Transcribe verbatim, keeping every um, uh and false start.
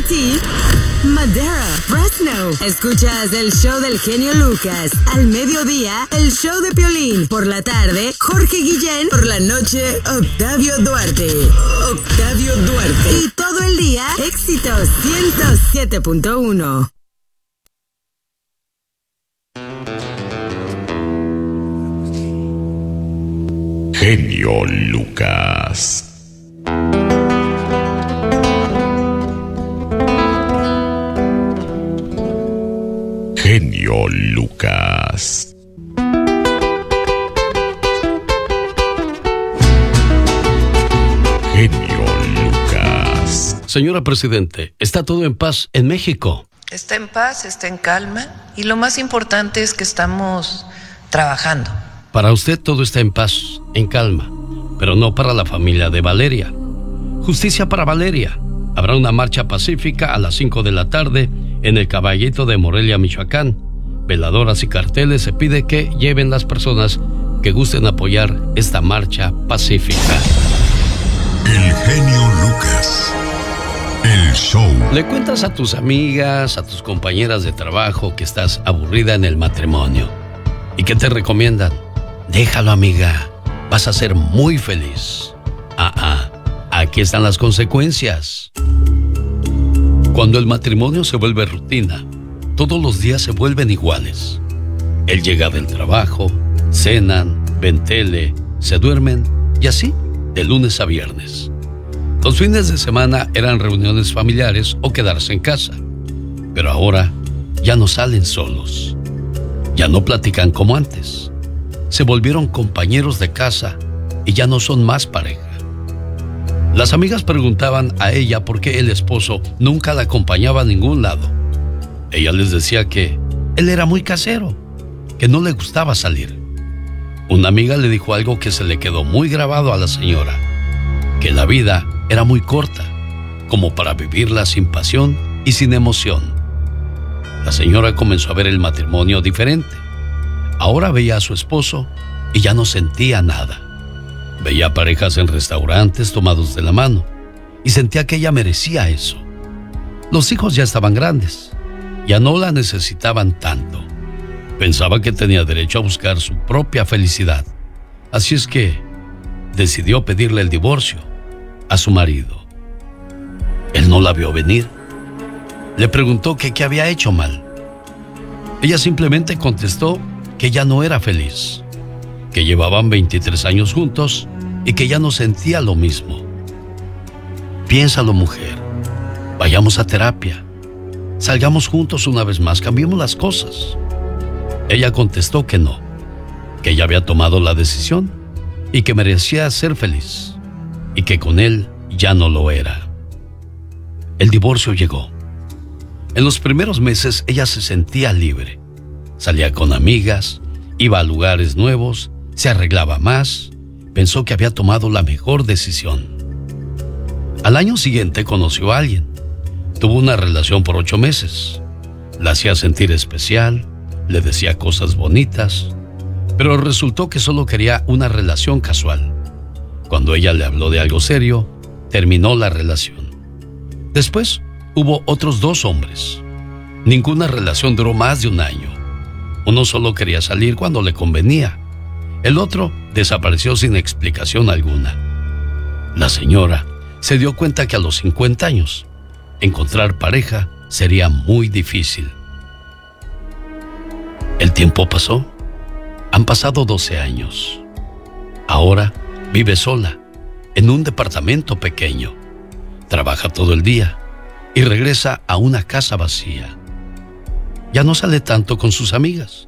ti, Madera, Fresno. Escuchas el show del genio Lucas. Al mediodía, el show de Piolín. Por la tarde, Jorge Guillén. Por la noche, Octavio Duarte. Octavio Duarte. Y todo el día, éxitos ciento siete punto uno. Genio Lucas. Genio Lucas. Genio Lucas. Señora Presidente, ¿está todo en paz en México? Está en paz, está en calma y lo más importante es que estamos trabajando. Para usted todo está en paz, en calma, pero no para la familia de Valeria. Justicia para Valeria. Habrá una marcha pacífica a las cinco de la tarde en el Caballito de Morelia, Michoacán. Veladoras y carteles se pide que lleven las personas que gusten apoyar esta marcha pacífica. El genio Lucas. El show. Le cuentas a tus amigas, a tus compañeras de trabajo que estás aburrida en el matrimonio. ¿Y qué te recomiendan? Déjalo, amiga. Vas a ser muy feliz. Ah, ah. Aquí están las consecuencias. Cuando el matrimonio se vuelve rutina, todos los días se vuelven iguales. Él llega del trabajo, cenan, ven tele, se duermen y así, de lunes a viernes. Los fines de semana eran reuniones familiares o quedarse en casa. Pero ahora ya no salen solos. Ya no platican como antes. Se volvieron compañeros de casa y ya no son más pareja. Las amigas preguntaban a ella por qué el esposo nunca la acompañaba a ningún lado. Ella les decía que él era muy casero, que no le gustaba salir. Una amiga le dijo algo que se le quedó muy grabado a la señora, que la vida era muy corta, como para vivirla sin pasión y sin emoción. La señora comenzó a ver el matrimonio diferente. Ahora veía a su esposo y ya no sentía nada. Veía parejas en restaurantes tomados de la mano y sentía que ella merecía eso. Los hijos ya estaban grandes, ya no la necesitaban tanto. Pensaba que tenía derecho a buscar su propia felicidad. Así es que decidió pedirle el divorcio a su marido. Él no la vio venir. Le preguntó que qué había hecho mal. Ella simplemente contestó que ya no era feliz, que llevaban veintitrés años juntos y que ya no sentía lo mismo. Piénsalo, mujer. Vayamos a terapia. Salgamos juntos una vez más, cambiemos las cosas. Ella contestó que no, que ella había tomado la decisión y que merecía ser feliz y que con él ya no lo era. El divorcio llegó. En los primeros meses ella se sentía libre. Salía con amigas, iba a lugares nuevos, se arreglaba más, pensó que había tomado la mejor decisión. Al año siguiente conoció a alguien. Tuvo una relación por ocho meses. La hacía sentir especial, le decía cosas bonitas, pero resultó que solo quería una relación casual. Cuando ella le habló de algo serio, terminó la relación. Después hubo otros dos hombres. Ninguna relación duró más de un año. Uno solo quería salir cuando le convenía. El otro desapareció sin explicación alguna. La señora se dio cuenta que a los cincuenta años, encontrar pareja sería muy difícil. El tiempo pasó. Han pasado doce años. Ahora vive sola, en un departamento pequeño. Trabaja todo el día y regresa a una casa vacía. Ya no sale tanto con sus amigas.